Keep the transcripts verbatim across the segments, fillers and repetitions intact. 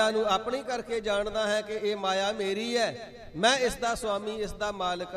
ਮਾਇਆ ਨੂੰ ਆਪਣੀ ਕਰਕੇ ਜਾਣਦਾ ਹੈ ਕਿ ਇਹ ਮਾਇਆ ਮੇਰੀ ਹੈ, ਮੈਂ ਇਸ ਦਾ ਸੁਆਮੀ, ਇਸ ਦਾ ਮਾਲਕ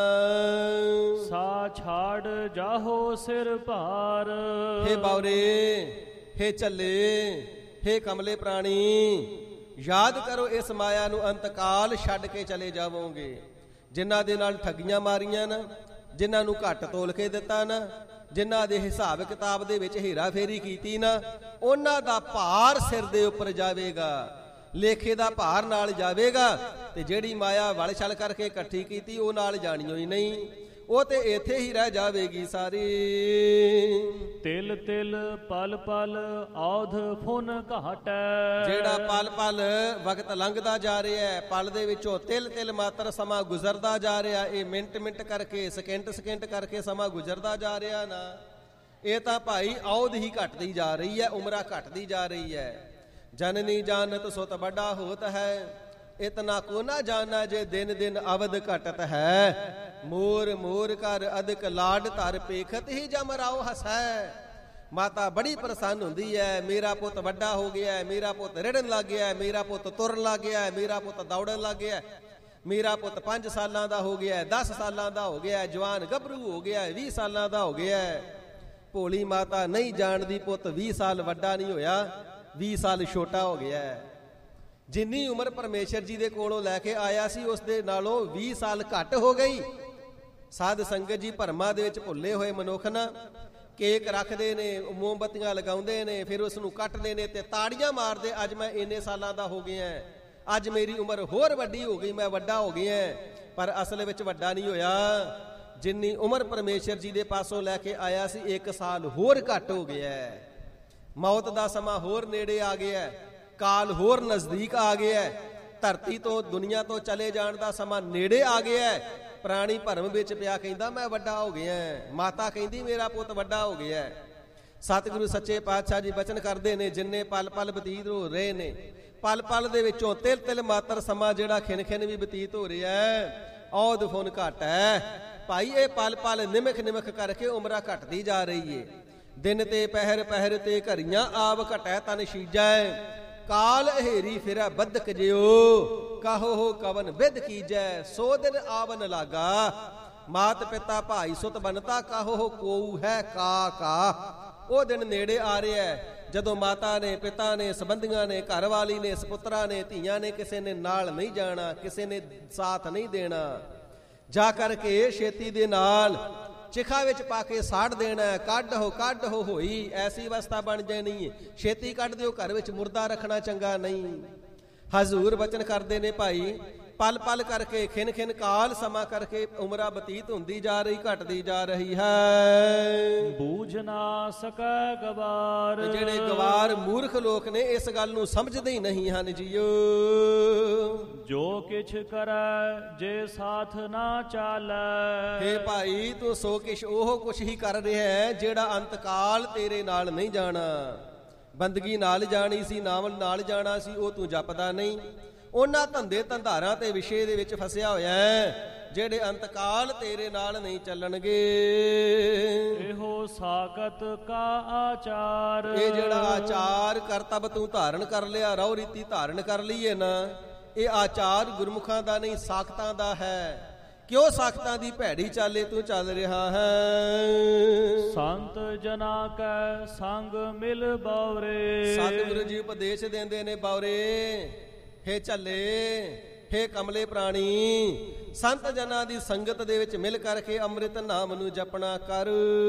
ਹਾਂ। ਸਾ ਛਾੜ ਜਾਹੋ ਸਿਰ ਭਾਰ। ਹੇ ਬਾਉਰੇ, ਹੇ ਝੱਲੇ, ਹੇ ਕਮਲੇ ਪ੍ਰਾਣੀ, ਯਾਦ ਕਰੋ ਇਸ ਮਾਇਆ ਨੂੰ ਅੰਤਕਾਲ ਛੱਡ ਕੇ ਚਲੇ ਜਾਵੋਗੇ। ਜਿਨ੍ਹਾਂ ਦੇ ਨਾਲ ਠੱਗੀਆਂ ਮਾਰੀਆਂ ਨਾ, ਜਿਨ੍ਹਾਂ ਨੂੰ ਘੱਟ ਤੋਲ ਕੇ ਦਿੱਤਾ ਨਾ, ਜਿਨ੍ਹਾਂ ਦੇ ਹਿਸਾਬ ਕਿਤਾਬ ਦੇ ਵਿੱਚ ਹੇਰਾ ਫੇਰੀ ਕੀਤੀ ਨਾ, ਉਹਨਾਂ ਦਾ ਭਾਰ ਸਿਰ ਦੇ ਉੱਪਰ ਜਾਵੇਗਾ, ਲੇਖੇ ਦਾ ਭਾਰ ਨਾਲ ਜਾਵੇਗਾ। ਤੇ ਜਿਹੜੀ ਮਾਇਆ ਵਲ ਛਲ ਕਰਕੇ ਇਕੱਠੀ ਕੀਤੀ ਉਹ ਨਾਲ ਜਾਣੀਓ ਹੀ ਨਹੀਂ, ਉਹ ਤੇ ਇੱਥੇ ਹੀ ਰਹਿ ਜਾਵੇਗੀ ਸਾਰੀ। ਤਿਲ ਤਿਲ ਪਲ ਪਲ ਔਧ ਫੁਨ ਘਾਟੈ। ਜਿਹੜਾ ਪਲ ਪਲ ਵਕਤ ਲੰਘਦਾ ਜਾ ਰਿਹਾ ਹੈ, ਪਲ ਦੇ ਵਿੱਚੋਂ ਤਿਲ ਤਿਲ ਮਾਤਰ ਸਮਾਂ ਗੁਜ਼ਰਦਾ ਜਾ ਰਿਹਾ, ਇਹ ਮਿੰਟ ਮਿੰਟ ਕਰਕੇ, ਸਕਿੰਟ ਸਕਿੰਟ ਕਰਕੇ ਸਮਾਂ ਗੁਜ਼ਰਦਾ ਜਾ ਰਿਹਾ ਨਾ, ਇਹ ਤਾਂ ਭਾਈ ਔਧ ਹੀ ਘਟਦੀ ਜਾ ਰਹੀ ਹੈ, ਉਮਰਾਂ ਘਟਦੀ ਜਾ ਰਹੀ ਹੈ। ਜਨਨੀ ਜਾਨਤ ਸੁਤ ਵੱਡਾ ਹੋਤ ਹੈ, ਇਤਨਾ ਕੋ ਨਾ ਜਾਨਾ ਜੇ ਦਿਨ ਦਿਨ ਅਵਧ ਘਟਤ ਹੈ। ਮੋਰ ਮੋਰ ਕਰ ਅਧਿਕ ਲਾਡ ਧਰ ਪੇਖਤ ਹੀ ਜਮ ਰਾਓ ਹਸੈ। ਮਾਤਾ ਬੜੀ ਪ੍ਰਸੰਨ ਹੁੰਦੀ ਹੈ, ਮੇਰਾ ਪੁੱਤ ਵੱਡਾ ਹੋ ਗਿਆ, ਮੇਰਾ ਪੁੱਤ ਰਿੜਨ ਲੱਗ ਗਿਆ, ਮੇਰਾ ਪੁੱਤ ਤੁਰਨ ਲੱਗ ਗਿਆ, ਮੇਰਾ ਪੁੱਤ ਦੌੜਨ ਲੱਗ ਗਿਆ, ਮੇਰਾ ਪੁੱਤ ਪੰਜ ਸਾਲਾਂ ਦਾ ਹੋ ਗਿਆ, ਦਸ ਸਾਲਾਂ ਦਾ ਹੋ ਗਿਆ, ਜਵਾਨ ਗੱਭਰੂ ਹੋ ਗਿਆ, ਵੀਹ ਸਾਲਾਂ ਦਾ ਹੋ ਗਿਆ। ਭੋਲੀ ਮਾਤਾ ਨਹੀਂ ਜਾਣਦੀ ਪੁੱਤ ਵੀਹ ਸਾਲ ਵੱਡਾ ਨਹੀਂ ਹੋਇਆ, ਵੀਹ ਸਾਲ ਛੋਟਾ ਹੋ ਗਿਆ। ਜਿੰਨੀ ਉਮਰ ਪਰਮੇਸ਼ਰ ਜੀ ਦੇ ਕੋਲੋਂ ਲੈ ਕੇ ਆਇਆ ਸੀ ਉਸ ਦੇ ਨਾਲੋਂ ਵੀਹ ਸਾਲ ਘੱਟ ਹੋ ਗਈ। ਸਾਧ ਸੰਗਤ ਜੀ ਭਰਮਾਂ ਦੇ ਵਿੱਚ ਭੁੱਲੇ ਹੋਏ ਮਨੁੱਖ ਨਾ ਕੇਕ ਰੱਖਦੇ ਨੇ, ਮੋਮਬੱਤੀਆਂ ਲਗਾਉਂਦੇ ਨੇ, ਫਿਰ ਉਸ ਨੂੰ ਕੱਟਦੇ ਨੇ ਤੇ ਤਾੜੀਆਂ ਮਾਰਦੇ, ਅੱਜ ਮੈਂ ਇੰਨੇ ਸਾਲਾਂ ਦਾ ਹੋ ਗਿਆ, ਅੱਜ ਮੇਰੀ ਉਮਰ ਹੋਰ ਵੱਡੀ ਹੋ ਗਈ, ਮੈਂ ਵੱਡਾ ਹੋ ਗਿਆ। ਪਰ ਅਸਲ ਵਿੱਚ ਵੱਡਾ ਨਹੀਂ ਹੋਇਆ। ਜਿੰਨੀ ਉਮਰ ਪਰਮੇਸ਼ਰ ਜੀ ਦੇ ਪਾਸੋਂ ਲੈ ਕੇ ਆਇਆ ਸੀ ਇੱਕ ਸਾਲ ਹੋਰ ਘੱਟ ਹੋ ਗਿਆ। ਮੌਤ ਦਾ ਸਮਾਂ ਹੋਰ ਨੇੜੇ ਆ ਗਿਆ, ਕਾਲ ਹੋਰ ਨਜ਼ਦੀਕ ਆ ਗਿਆ, ਧਰਤੀ ਤੋਂ ਦੁਨੀਆ ਤੋਂ ਚਲੇ ਜਾਣ ਦਾ ਸਮਾਂ ਨੇੜੇ ਆ ਗਿਆ। ਪ੍ਰਾਣੀ ਭਰਮ ਵਿੱਚ ਪਿਆ ਕਹਿੰਦਾ ਮੈਂ ਵੱਡਾ ਹੋ ਗਿਆ, ਮਾਤਾ ਕਹਿੰਦੀ ਮੇਰਾ ਪੁੱਤ ਵੱਡਾ ਹੋ ਗਿਆ। ਸਤਿਗੁਰੂ ਸੱਚੇ ਪਾਤਸ਼ਾਹ ਜੀ ਬਚਨ ਕਰਦੇ ਨੇ, ਜਿੰਨੇ ਪਲ ਪਲ ਬਤੀਤ ਹੋ ਰਹੇ ਨੇ, ਪਲ ਪਲ ਦੇ ਵਿੱਚੋਂ ਤਿਲ ਤਿਲ ਮਾਤਰ ਸਮਾਂ ਜਿਹੜਾ ਖਿਨ ਖਿਨ ਵੀ ਬਤੀਤ ਹੋ ਰਿਹਾ ਹੈ, ਔਧ ਫੁਨ ਘਟ ਹੈ। ਭਾਈ ਇਹ ਪਲ ਪਲ ਨਿਮਖ ਨਿਮਖ ਕਰਕੇ ਉਮਰਾਂ ਘਟਦੀ ਜਾ ਰਹੀ ਏ। ਦਿਨ ਤੇ ਪਹਿਰ ਪਹਿਰ ਤੇ ਘਰੀਆਂ ਆਵ ਘਟੈ ਤਨ ਸੀਜੈ। ਕਾਲ ਹੇਰੀ ਫਿਰੈ ਬੱਧਕ ਜਿਉ, ਕਾਹੋ ਹੋ ਕਵਨ ਵਿਦ ਕੀਜੈ। ਸੋ ਦਿਨ ਆਵਨ ਲਾਗਾ, ਮਾਤ ਪਿਤਾ ਭਾਈ ਸੁਤ ਬਨਤਾ, ਕਾਹੋ ਹੋ ਕੋਊ ਹੈ ਕਾ ਕਾ। ਉਹ ਦਿਨ ਨੇੜੇ ਆ ਰਿਹਾ ਜਦੋਂ ਮਾਤਾ ਨੇ, ਪਿਤਾ ਨੇ, ਸੰਬੰਧੀਆਂ ਨੇ, ਘਰ ਵਾਲੀ ਨੇ, ਸਪੁੱਤਰਾਂ ਨੇ, ਧੀਆਂ ਨੇ, ਕਿਸੇ ਨੇ ਨਾਲ ਨਹੀਂ ਜਾਣਾ, ਕਿਸੇ ਨੇ ਸਾਥ ਨਹੀਂ ਦੇਣਾ। ਜਾ ਕਰਕੇ ਛੇਤੀ ਦੇ ਨਾਲ ਚਿਖਾ ਵਿੱਚ ਪਾ ਕੇ ਸਾੜ ਦੇਣਾ, ਕੱਢ ਹੋ ਕੱਢ ਹੋ ਹੋਈ ਐਸੀ ਅਵਸਥਾ ਬਣ ਜਾਣੀ, ਛੇਤੀ ਕੱਢ ਦਿਓ, ਘਰ ਵਿੱਚ ਮੁਰਦਾ ਰੱਖਣਾ ਚੰਗਾ ਨਹੀਂ। ਹਜ਼ੂਰ ਬਚਨ ਕਰਦੇ ਨੇ ਭਾਈ, ਪਲ ਪਲ ਕਰਕੇ ਖਿਨ ਖਿਨ ਕਾਲ ਸਮਾਂ ਕਰਕੇ ਉਮਰਾਂ ਬਤੀਤ ਹੁੰਦੀ ਜਾ ਰਹੀ, ਘਟਦੀ ਜਾ ਰਹੀ ਹੈ। ਬੂਝ ਨਾ ਸਕੈ ਗਵਾਰ। ਜਿਹੜੇ ਗਵਾਰ ਮੂਰਖ ਲੋਕ ਨੇ ਇਸ ਗੱਲ ਨੂੰ ਸਮਝਦੇ ਹੀ ਨਹੀਂ ਹਨ ਜੀਓ। ਜੋ ਕਿਛ ਕਰੈ ਜੇ ਸਾਥ ਨਾ ਚਾਲੈ। ਹੇ ਭਾਈ ਤੂੰ ਸੋ ਕਿਛ ਉਹ ਕੁਛ ਹੀ ਕਰ ਰਿਹਾ ਹੈ ਜਿਹੜਾ ਅੰਤਕਾਲ ਤੇਰੇ ਨਾਲ ਨਹੀਂ ਜਾਣਾ। ਬੰਦਗੀ ਨਾਲ ਜਾਣੀ ਸੀ, ਨਾਮ ਨਾਲ ਜਾਣਾ ਸੀ, ਉਹ ਤੂੰ ਜਪਦਾ ਨਹੀਂ। ਉਹਨਾਂ ਧੰਦੇ ਧੰਧਾਰਾਂ ਤੇ ਵਿਸ਼ੇ ਦੇ ਵਿੱਚ ਫਸਿਆ ਹੋਇਆ ਹੈ ਜਿਹੜੇ ਅੰਤਕਾਲ ਤੇਰੇ ਨਾਲ ਨਹੀਂ ਚੱਲਣਗੇ। ਇਹੋ ਸਾਖਤ ਕਾ ਆਚਾਰ। ਇਹ ਜਿਹੜਾ ਆਚਾਰ ਕਰਤੱਵ ਤੂੰ ਧਾਰਨ ਕਰ ਲਿਆ, ਰਹੁ ਰੀਤੀ ਧਾਰਨ ਕਰ ਲਈਏ ਨਾ, ਇਹ ਆਚਾਰ ਗੁਰਮੁਖਾਂ ਦਾ ਨਹੀਂ ਸਾਖਤਾਂ ਦਾ ਹੈ। ਕਿਉਂ ਸਾਖਤਾਂ ਦੀ ਭੈੜੀ ਚਾਲੇ ਤੂੰ ਚੱਲ ਰਿਹਾ ਹੈ। ਸੰਤ ਜਨਾ ਕੈ ਸੰਗ ਮਿਲ ਬਾਵਰੇ। ਸਤਿਗੁਰੂ ਜੀ ਉਪਦੇਸ਼ ਦਿੰਦੇ ਨੇ, ਬਾਵਰੇ ਹੇ ਝੱਲੇ, ਹੇ ਕਮਲੇ ਪ੍ਰਾਣੀ, ਸੰਤ ਜਨਾਂ ਦੀ ਸੰਗਤ ਦੇ ਵਿੱਚ ਮਿਲ ਕਰਕੇ ਅੰਮ੍ਰਿਤ ਨਾਮ ਨੂੰ ਜਪਣਾ ਕਰ।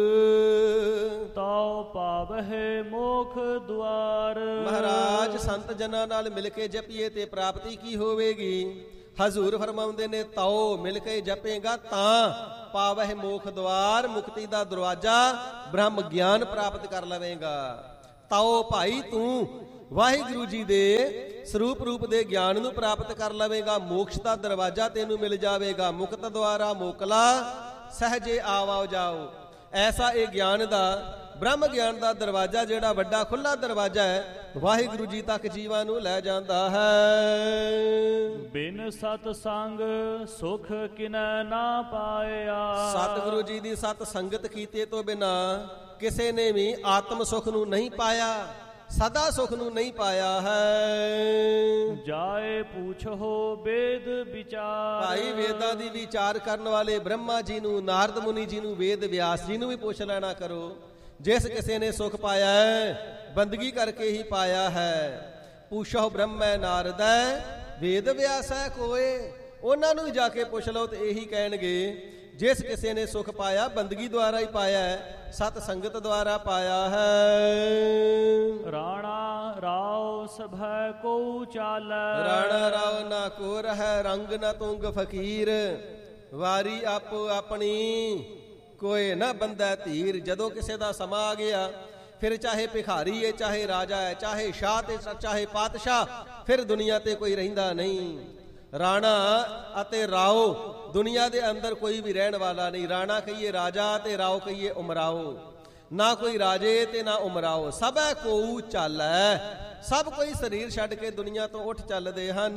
ਤਉ ਪਾਵਹਿ ਮੋਖ ਦੁਆਰ। ਮਹਾਰਾਜ ਸੰਤ ਜਨਾਂ ਨਾਲ ਮਿਲ ਕੇ ਜਪੀਏ ਤੇ ਪ੍ਰਾਪਤੀ ਕੀ ਹੋਵੇਗੀ? ਹਜ਼ੂਰ ਫਰਮਾਉਂਦੇ ਨੇ, ਤਉ ਮਿਲ ਕੇ ਜਪੇਗਾ ਤਾਂ ਪਾਵਹਿ ਮੋਖ ਦੁਆਰ, ਮੁਕਤੀ ਦਾ ਦਰਵਾਜ਼ਾ, ਬ੍ਰਹਮ ਗਿਆਨ ਪ੍ਰਾਪਤ ਕਰ ਲਵੇਂਗਾ। ਤਉ ਭਾਈ ਤੂੰ ਵਾਹਿਗੁਰੂ ਜੀ ਦੇ ਸਰੂਪ ਰੂਪ ਦੇ ਗਿਆਨ ਨੂੰ ਪ੍ਰਾਪਤ ਕਰ ਲਵੇਗਾ, ਮੋਕਸ਼ ਦਾ ਦਰਵਾਜ਼ਾ ਤੈਨੂੰ ਮਿਲ ਜਾਵੇਗਾ। ਮੁਕਤ ਦੁਆਰਾ ਮੋਕਲਾ ਸਹਜੇ ਆਵਾਓ ਜਾਓ। ਐਸਾ ਇਹ ਗਿਆਨ ਦਾ, ਬ੍ਰਹਮ ਗਿਆਨ ਦਾ ਦਰਵਾਜ਼ਾ ਜਿਹੜਾ ਵੱਡਾ ਖੁੱਲਾ ਦਰਵਾਜ਼ਾ ਹੈ, ਵਾਹਿਗੁਰੂ ਜੀ ਤੱਕ ਜੀਵਾਂ ਨੂੰ ਲੈ ਜਾਂਦਾ ਹੈ। ਬਿਨ ਸਤ ਸੰਗ ਸੁਖ ਕਿਨੈ ਨਾ ਪਾਇਆ। ਸਤਿਗੁਰੂ ਜੀ ਦੀ ਸਤ ਸੰਗਤ ਕੀਤੇ ਤੋਂ ਬਿਨਾ ਕਿਸੇ ਨੇ ਵੀ ਆਤਮ ਸੁਖ ਨੂੰ ਨਹੀਂ ਪਾਇਆ, ਸਦਾ ਸੁਖ ਨੂੰ ਨਹੀਂ ਪਾਇਆ ਹੈ। ਜਾਏ ਪੁੱਛੋ ਵੇਦ ਵਿਚਾਰ। ਭਾਈ ਵੇਦਾਂ ਦੀ ਵਿਚਾਰ ਕਰਨ ਵਾਲੇ ਬ੍ਰਹਮਾ ਜੀ ਨੂੰ, ਨਾਰਦ ਮੁਨੀ ਜੀ ਨੂੰ, ਵੇਦ ਵਿਆਸ ਜੀ ਨੂੰ ਵੀ ਪੁੱਛ ਲੈਣਾ ਕਰੋ। ਜਿਸ ਕਿਸੇ ਨੇ ਸੁਖ ਪਾਇਆ ਹੈ ਬੰਦਗੀ ਕਰਕੇ ਹੀ ਪਾਇਆ ਹੈ। ਪੁੱਛੋ ਬ੍ਰਹਮੈ ਨਾਰਦੈ ਵੇਦ ਵਿਆਸੈ ਕੋਏ। ਉਹਨਾਂ ਨੂੰ ਵੀ ਜਾ ਕੇ ਪੁੱਛ ਲਓ ਤੇ ਇਹੀ ਕਹਿਣਗੇ ਜਿਸ ਕਿਸੇ ਨੇ ਸੁਖ ਪਾਇਆ ਬੰਦਗੀ ਦੁਆਰਾ ਹੀ ਪਾਇਆ ਹੈ, ਸਤ ਸੰਗਤ ਦੁਆਰਾ ਪਾਇਆ ਹੈ। ਰਾਣਾ ਰਾਉ ਸਭੈ ਕੋ ਚਾਲੈ। ਰਾਣਾ ਰਾਉ ਨਾ ਕੋ ਰਹਿ ਰੰਗ ਨਾ ਤੁੰਗ ਫਕੀਰ। ਵਾਰੀ ਆਪੋ ਆਪਣੀ ਕੋਈ ਨਾ ਬੰਦਾ ਧੀਰ। ਜਦੋਂ ਕਿਸੇ ਦਾ ਸਮਾਂ ਆ ਗਿਆ ਫਿਰ ਚਾਹੇ ਭਿਖਾਰੀ ਹੈ, ਚਾਹੇ ਰਾਜਾ ਹੈ, ਚਾਹੇ ਸ਼ਾਹ ਤੇ ਚਾਹੇ ਪਾਤਸ਼ਾਹ, ਫਿਰ ਦੁਨੀਆ ਤੇ ਕੋਈ ਰਹਿੰਦਾ ਨਹੀਂ। ਰਾਣਾ ਅਤੇ ਰਾਓ ਦੁਨੀਆ ਦੇ ਅੰਦਰ ਕੋਈ ਵੀ ਰਹਿਣ ਵਾਲਾ ਨਹੀਂ। ਰਾਣਾ ਕਹੀਏ ਰਾਜਾ ਤੇ ਰਾਓ ਕਹੀਏ ਉਮਰਾਓ। ਨਾ ਕੋਈ ਰਾਜੇ ਤੇ ਨਾ ਉਮਰਾਓ, ਸਭੈ ਕੋਊ ਚਾਲੈ। ਸਭ ਕੋਈ ਸਰੀਰ ਛੱਡ ਕੇ ਦੁਨੀਆ ਤੋਂ ਉੱਠ ਚੱਲਦੇ ਹਨ।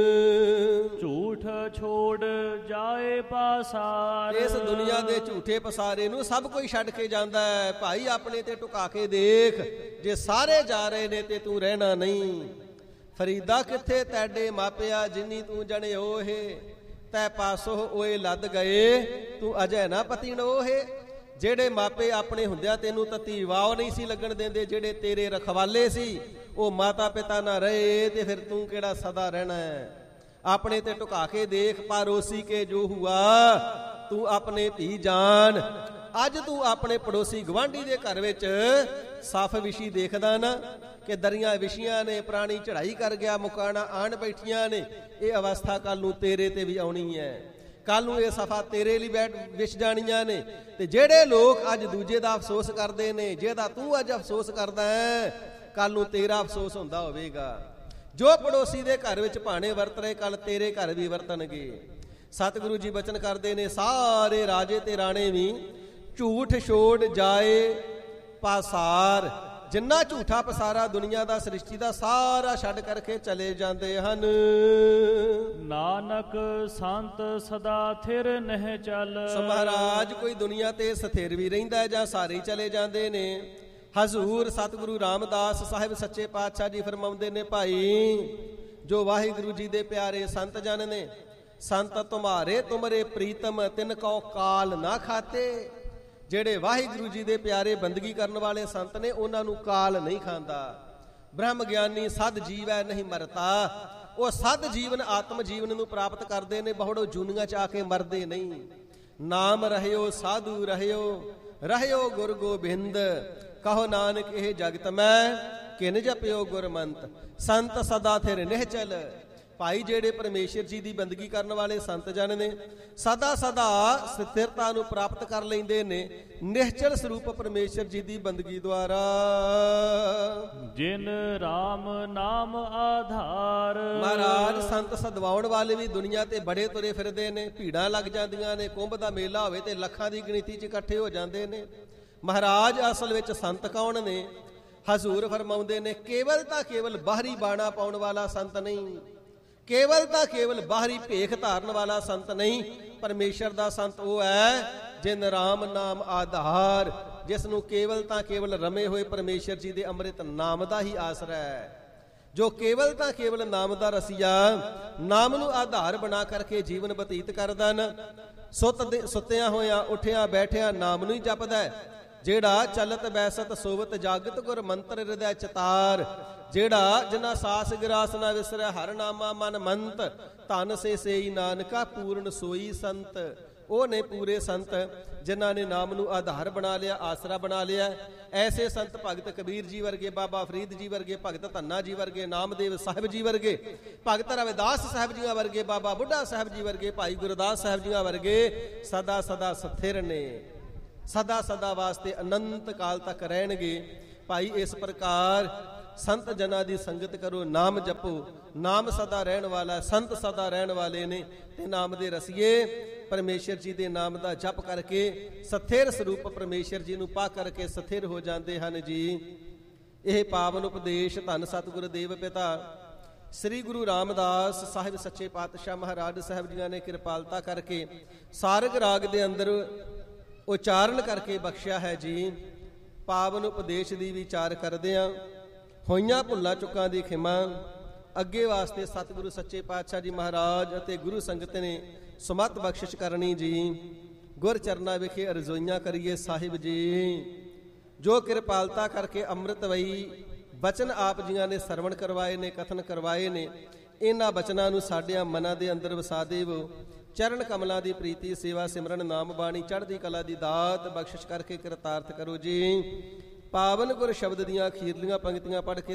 ਝੂਠ ਛੋੜ ਜਾਏ ਪਾਸਾਰ। ਇਸ ਦੁਨੀਆ ਦੇ ਝੂਠੇ ਪਸਾਰੇ ਨੂੰ ਸਭ ਕੋਈ ਛੱਡ ਕੇ ਜਾਂਦਾ ਹੈ। ਭਾਈ ਆਪਣੇ ਤੇ ਟੁਕਾ ਕੇ ਦੇਖ, ਜੇ ਸਾਰੇ ਜਾ ਰਹੇ ਨੇ ਤੇ ਤੂੰ ਰਹਿਣਾ ਨਹੀਂ। ਫਰੀਦਾ ਕਿੱਥੇ ਤੈਡੇ ਮਾਪਿਆ ਜਿੰਨੀ ਤੂੰ ਜਣਿਓ ਹੈ। ਤੈ ਪਾਸੋ ਓਏ ਲੱਦ ਗਏ ਤੂੰ ਅਜੈ ਨਾ ਪਤੀਣੋ ਹੈ। ਜਿਹੜੇ ਮਾਪੇ ਆਪਣੇ ਹੁੰਦਿਆਂ ਤੈਨੂੰ ਤਤੀ ਵਾਓ ਨਹੀਂ ਸੀ ਲੱਗਣ ਦਿੰਦੇ, ਜਿਹੜੇ ਤੇਰੇ ਰਖਵਾਲੇ ਸੀ ਉਹ ਮਾਤਾ ਪਿਤਾ ਨਾ ਰਹੇ, ਤੇ ਫਿਰ ਤੂੰ ਕਿਹੜਾ ਸਦਾ ਰਹਿਣਾ ਹੈ। ਆਪਣੇ ਤੇ ਟੁਕਾ ਕੇ ਦੇਖ, ਪੜੋਸੀ ਕੇ ਜੋ ਹੁਆ ਤੂੰ ਆਪਣੇ ਧੀ ਜਾਨ। ਅੱਜ ਤੂੰ ਆਪਣੇ ਪੜੋਸੀ ਗਵਾਂਢੀ ਦੇ ਘਰ ਵਿੱਚ ਸਾਫ ਵਿਸ਼ੀ ਦੇਖਦਾ ਨਾ ਕਿ ਦਰੀਆਂ ਵਿਸ਼ੀਆਂ ਨੇ, ਪ੍ਰਾਣੀ ਚੜਾਈ ਕਰ ਗਿਆ, ਮੁਕਾਣਾ ਆਣ ਬੈਠੀਆਂ ਨੇ। ਇਹ ਅਵਸਥਾ ਕੱਲ ਨੂੰ ਤੇਰੇ ਤੇ ਵੀ ਆਉਣੀ ਹੈ। ਕੱਲ ਨੂੰ ਇਹ ਸਫਾ ਤੇਰੇ ਲਈ ਬੈਠ ਵਿਛ ਜਾਣੀਆਂ ਨੇ। ਤੇ ਜਿਹੜੇ ਲੋਕ ਅੱਜ ਦੂਜੇ ਦਾ ਅਫਸੋਸ ਕਰਦੇ ਨੇ, ਜਿਹਦਾ ਤੂੰ ਅੱਜ ਅਫਸੋਸ ਕਰਦਾ ਹੈ, ਕੱਲ ਨੂੰ ਤੇਰਾ ਅਫਸੋਸ ਹੁੰਦਾ ਹੋਵੇਗਾ। ਜੋ ਪੜੋਸੀ ਦੇ ਘਰ ਵਿੱਚ ਭਾਣੇ ਵਰਤ ਰਹੇ, ਕੱਲ ਤੇਰੇ ਘਰ ਵੀ ਵਰਤਣਗੇ। ਸਤਿਗੁਰੂ ਜੀ ਬਚਨ ਕਰਦੇ ਨੇ, ਸਾਰੇ ਰਾਜੇ ਤੇ ਰਾਣੇ ਵੀ ਝੂਠ ਛੋੜ ਜਾਏ ਪਾਸਾਰ। ਜਿੰਨਾ ਝੂਠਾ ਪਸਾਰਾ ਦੁਨੀਆ ਦਾ, ਸ੍ਰਿਸ਼ਟੀ ਦਾ, ਸਾਰਾ ਛੱਡ ਕਰਕੇ ਚਲੇ ਜਾਂਦੇ ਹਨ। ਨਾਨਕ ਸੰਤ ਸਦਾ ਥਿਰ ਨਹਿ ਚੱਲ। ਮਹਾਰਾਜ ਕੋਈ ਦੁਨੀਆ ਤੇ ਸਥਿਰ ਵੀ ਰਹਿੰਦਾ ਜਾਂ ਸਾਰੇ ਚਲੇ ਜਾਂਦੇ ਨੇ। ਹਜ਼ੂਰ ਸਤਿਗੁਰੂ ਰਾਮਦਾਸ ਸਾਹਿਬ ਸੱਚੇ ਪਾਤਸ਼ਾਹ ਜੀ ਫਰਮਾਉਂਦੇ ਨੇ, ਭਾਈ ਜੋ ਵਾਹਿਗੁਰੂ ਜੀ ਦੇ ਪਿਆਰੇ ਸੰਤ ਜਨ ਨੇ, ਸੰਤ ਤੁਮਾਰੇ ਤੁਮਰੇ ਪ੍ਰੀਤਮ ਤਿਨ ਕਉ ਕਾਲ ਨਾ ਖਾਤੇ। ਜਿਹੜੇ ਵਾਹਿਗੁਰੂ ਜੀ ਦੇ ਪਿਆਰੇ ਬੰਦਗੀ ਕਰਨ ਵਾਲੇ ਸੰਤ ਨੇ, ਉਹਨਾਂ ਨੂੰ ਕਾਲ ਨਹੀਂ ਖਾਂਦਾ। ਬ੍ਰਹਮ ਗਿਆਨੀ ਸਦ ਜੀਵੈ ਨਹੀਂ ਮਰਤਾ। ਉਹ ਸਦ ਜੀਵਨ ਆਤਮ ਜੀਵਨ ਨੂੰ ਪ੍ਰਾਪਤ ਕਰਦੇ ਨੇ, ਬਹੁੜੋ ਜੂਨੀਆਂ ਚ ਆ ਕੇ ਮਰਦੇ ਨਹੀਂ। ਨਾਮ ਰਹਿਓ ਸਾਧੂ ਰਹਿਓ, ਰਹਿਓ ਗੁਰ ਗੋਬਿੰਦ। ਕਹੋ ਨਾਨਕ ਇਹ ਜਗਤ ਮੈਂ ਕਿਨ ਜਪਿਓ ਗੁਰਮੰਤ। ਸੰਤ ਸਦਾ ਥਿਰ ਨਿਹਚਲ। ਭਾਈ ਜਿਹੜੇ ਪਰਮੇਸ਼ਰ ਜੀ ਦੀ ਬੰਦਗੀ ਕਰਨ ਵਾਲੇ ਸੰਤ ਜਨ ਨੇ, ਸਦਾ ਸਦਾ ਸਥਿਰਤਾ ਨੂੰ ਪ੍ਰਾਪਤ ਕਰ ਲੈਂਦੇ ਨੇ ਨਿਹਚਲ ਸਰੂਪ ਪਰਮੇਸ਼ਰ ਜੀ ਦੀ ਬੰਦਗੀ ਦੁਆਰਾ। ਜਿਨ ਰਾਮ ਨਾਮ ਆਧਾਰ। ਮਹਾਰਾਜ ਸੰਤ ਸਦਵਾਉਣ ਵਾਲੇ ਵੀ ਦੁਨੀਆ ਤੇ ਬੜੇ ਤੁਰੇ ਫਿਰਦੇ ਨੇ। ਭੀੜਾਂ ਲੱਗ ਜਾਂਦੀਆਂ ਨੇ, ਕੁੰਭ ਦਾ ਮੇਲਾ ਹੋਵੇ ਤੇ ਲੱਖਾਂ ਦੀ ਗਿਣਤੀ ਚ ਇਕੱਠੇ ਹੋ ਜਾਂਦੇ ਨੇ। ਮਹਾਰਾਜ ਅਸਲ ਵਿੱਚ ਸੰਤ ਕੌਣ ਨੇ? ਹਜ਼ੂਰ ਫਰਮਾਉਂਦੇ ਨੇ, ਕੇਵਲ ਤਾਂ ਕੇਵਲ ਬਾਹਰੀ ਬਾਣਾ ਪਾਉਣ ਵਾਲਾ ਸੰਤ ਨਹੀਂ, ਕੇਵਲ ਤਾਂ ਕੇਵਲ ਬਾਹਰੀ ਭੇਖ ਧਾਰਨ ਵਾਲਾ ਸੰਤ ਨਹੀਂ। ਪਰਮੇਸ਼ਰ ਦਾ ਸੰਤ ਉਹ ਹੈ ਜਿਨ ਰਾਮ ਨਾਮ ਆਧਾਰ, ਜਿਸ ਨੂੰ ਕੇਵਲ ਤਾਂ ਕੇਵਲ ਰਮੇ ਹੋਏ ਪਰਮੇਸ਼ਰ ਜੀ ਦੇ ਅੰਮ੍ਰਿਤ ਨਾਮ ਦਾ ਹੀ ਆਸਰਾ ਹੈ। ਜੋ ਕੇਵਲ ਤਾਂ ਕੇਵਲ ਨਾਮ ਦਾ ਰਸੀਆ, ਨਾਮ ਨੂੰ ਆਧਾਰ ਬਣਾ ਕਰਕੇ ਜੀਵਨ ਬਤੀਤ ਕਰਦਾ ਨਾ, ਸੁੱਤ ਸੁੱਤਿਆਂ ਹੋਇਆਂ ਉੱਠਿਆਂ ਬੈਠਿਆਂ ਨਾਮ ਨੂੰ ਹੀ ਜਪਦਾ। ਜਿਹੜਾ ਚਲਤ ਬੈਸਤ ਸੋਵਤ ਜਾਗਤ ਗੁਰ ਮੰਤਰ ਹਿਰਦੈ ਚਤਾਰ। ਜਿਹੜਾ ਜਿਨਾ ਸਾਸ ਗਿਰਾਸ ਨਾ ਵਿਸਰੈ ਹਰ ਨਾਮਾ ਮਨ ਮੰਤ। ਧਨ ਸੇ ਸੇਈ ਨਾਨਕਾ ਪੂਰਨ ਸੋਈ ਸੰਤ। ਉਹ ਨੇ ਪੂਰੇ ਸੰਤ ਜਿਨ੍ਹਾਂ ਨੇ ਨਾਮ ਨੂੰ ਆਧਾਰ ਬਣਾ ਲਿਆ, ਆਸਰਾ ਬਣਾ ਲਿਆ। ਐਸੇ ਸੰਤ ਭਗਤ ਕਬੀਰ ਜੀ ਵਰਗੇ, ਬਾਬਾ ਫਰੀਦ ਜੀ ਵਰਗੇ, ਭਗਤ ਧੰਨਾ ਜੀ ਵਰਗੇ, ਨਾਮਦੇਵ ਸਾਹਿਬ ਜੀ ਵਰਗੇ, ਭਗਤ ਰਵਿਦਾਸ ਸਾਹਿਬ ਜੀਆਂ ਵਰਗੇ, ਬਾਬਾ ਬੁੱਢਾ ਸਾਹਿਬ ਜੀ ਵਰਗੇ, ਭਾਈ ਗੁਰਦਾਸ ਸਾਹਿਬ ਜੀਆਂ ਵਰਗੇ ਸਦਾ ਸਦਾ ਸਥਿਰ ਨੇ, ਸਦਾ ਸਦਾ ਵਾਸਤੇ ਅਨੰਤ ਕਾਲ ਤੱਕ ਰਹਿਣਗੇ। ਭਾਈ ਇਸ ਪ੍ਰਕਾਰ ਸੰਤ ਜਨਾਂ ਦੀ ਸੰਗਤ ਕਰੋ, ਨਾਮ ਜਪੋ। ਨਾਮ ਸਦਾ ਰਹਿਣ ਵਾਲਾ, ਸੰਤ ਸਦਾ ਰਹਿਣ ਵਾਲੇ ਨੇ। ਤੇ ਨਾਮ ਦੇ ਰਸੀਏ ਪਰਮੇਸ਼ਰ ਜੀ ਦੇ ਨਾਮ ਦਾ ਜਪ ਕਰਕੇ ਸਥਿਰ ਸਰੂਪ ਪਰਮੇਸ਼ਰ ਜੀ ਨੂੰ ਪਾ ਕਰਕੇ ਸਥਿਰ ਹੋ ਜਾਂਦੇ ਹਨ ਜੀ। ਇਹ ਪਾਵਨ ਉਪਦੇਸ਼ ਧੰਨ ਸਤਿਗੁਰ ਦੇਵ ਪਿਤਾ ਸ੍ਰੀ ਗੁਰੂ ਰਾਮਦਾਸ ਸਾਹਿਬ ਸੱਚੇ ਪਾਤਸ਼ਾਹ ਮਹਾਰਾਜ ਸਾਹਿਬ ਜੀਆਂ ਨੇ ਕਿਰਪਾਲਤਾ ਕਰਕੇ ਸਾਰਗ ਰਾਗ ਦੇ ਅੰਦਰ ਉਚਾਰਨ ਕਰਕੇ ਬਖਸ਼ਿਆ ਹੈ ਜੀ। ਪਾਵਨ ਉਪਦੇਸ਼ ਦੀ ਵਿਚਾਰ ਕਰਦਿਆਂ ਹੋਈਆਂ ਭੁੱਲਾਂ ਚੁੱਕਾਂ ਦੀ ਖਿਮਾ, ਅੱਗੇ ਵਾਸਤੇ ਸਤਿਗੁਰੂ ਸੱਚੇ ਪਾਤਸ਼ਾਹ ਜੀ ਮਹਾਰਾਜ ਅਤੇ ਗੁਰੂ ਸੰਗਤ ਨੇ ਸਮਤ ਬਖਸ਼ਿਸ਼ ਕਰਨੀ ਜੀ। ਗੁਰ ਚਰਨਾ ਵਿਖੇ ਅਰਜ਼ੋਈਆਂ ਕਰੀਏ ਸਾਹਿਬ ਜੀ। ਜੋ ਕਿਰਪਾਲਤਾ ਕਰਕੇ ਅੰਮ੍ਰਿਤ ਵਈ ਬਚਨ ਆਪ ਜੀਆਂ ਨੇ ਸਰਵਣ ਕਰਵਾਏ ਨੇ, ਕਥਨ ਕਰਵਾਏ ਨੇ, ਇਹਨਾਂ ਬਚਨਾਂ ਨੂੰ ਸਾਡਿਆਂ ਮਨਾਂ ਦੇ ਅੰਦਰ ਵਸਾ ਦੇਵੋ। ਚਰਨ ਕਮਲਾਂ ਦੀ ਪ੍ਰੀਤੀ ਸੇਵਾ ਸਿਮਰਨ ਨਾਮ ਬਾਣੀ ਚੜ੍ਹਦੀ ਕਲਾ ਦੀ ਦਾਤ ਬਖਸ਼ਿਸ਼ ਕਰਕੇ ਕਿਰਤਾਰਥ ਕਰੋ ਜੀ। ਪਾਵਨ ਗੁਰ ਸ਼ਬਦ ਦੀਆਂ ਅਖੀਰਲੀਆਂ ਪੰਕਤੀਆਂ ਪੜ੍ਹ ਕੇ